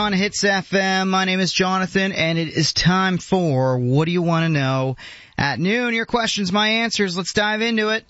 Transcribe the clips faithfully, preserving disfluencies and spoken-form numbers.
On Hits F M, my name is Jonathan, and it is time for What Do You Want to Know? At noon, your questions, my answers. Let's dive into it.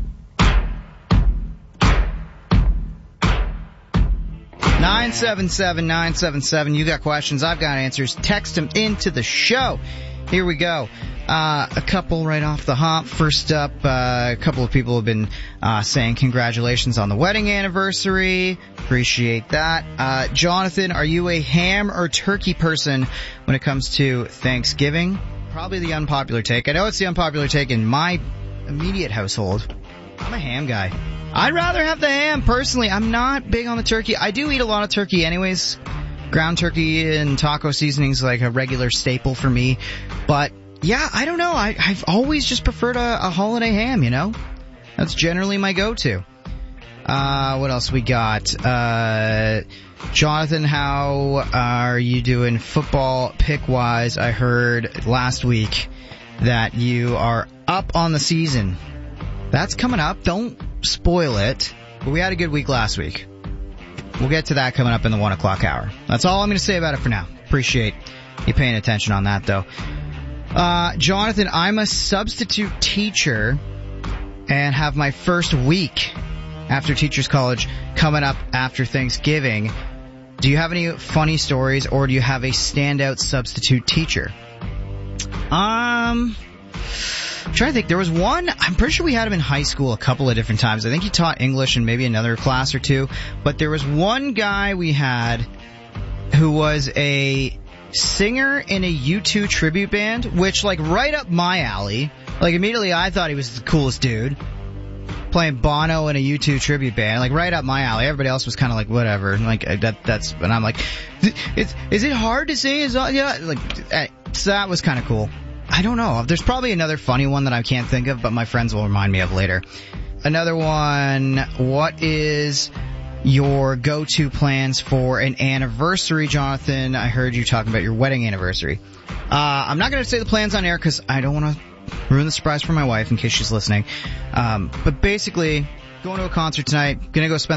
nine seven seven, nine seven seven, you got questions, I've got answers. Text them into the show. Here we go. Uh, a couple right off the hop. First up, uh, a couple of people have been uh, saying congratulations on the wedding anniversary. Appreciate that. Uh, Jonathan, are you a ham or turkey person when it comes to Thanksgiving? Probably the unpopular take. I know it's the unpopular take in my immediate household. I'm a ham guy. I'd rather have the ham, personally. I'm not big on the turkey. I do eat a lot of turkey anyways. Ground turkey and taco seasoning's like a regular staple for me. But, yeah, I don't know. I, I've always just preferred a, a holiday ham, you know? That's generally my go-to. Uh, what else we got? Uh, Jonathan, how are you doing football pick-wise? I heard last week that you are up on the season. That's coming up. Don't spoil it. But we had a good week last week. We'll get to that coming up in the one o'clock hour. That's all I'm going to say about it for now. Appreciate you paying attention on that, though. Uh, Jonathan, I'm a substitute teacher and have my first week after Teachers College coming up after Thanksgiving. Do you have any funny stories, or do you have a standout substitute teacher? Um... I'm trying to think. There was one, I'm pretty sure we had him in high school a couple of different times. I think he taught English and maybe another class or two. But there was one guy we had who was a singer in a U two tribute band, which, like, right up my alley. Like, immediately I thought he was the coolest dude. Playing Bono in a U two tribute band, like, right up my alley. Everybody else was kind of like, whatever. Like, that, that's, and I'm like, is, is it hard to sing? Is, yeah, like, so that was kind of cool. I don't know. There's probably another funny one that I can't think of, but my friends will remind me of later. Another one, what is your go-to plans for an anniversary, Jonathan? I heard you talking about your wedding anniversary. Uh, I'm not going to say the plans on air because I don't want to ruin the surprise for my wife in case she's listening. Um, but basically, going to a concert tonight, going to go spend